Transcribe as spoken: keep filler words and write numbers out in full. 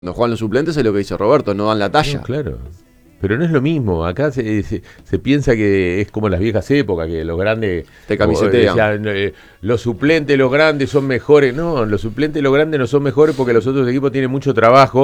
Cuando juegan los suplentes es lo que dice Roberto, no dan la talla. No, claro. Pero no es lo mismo. Acá se, se, se piensa que es como en las viejas épocas, que los grandes te camisetean. Decían, eh, los suplentes, los grandes son mejores. No, los suplentes, los grandes no son mejores porque los otros equipos tienen mucho trabajo.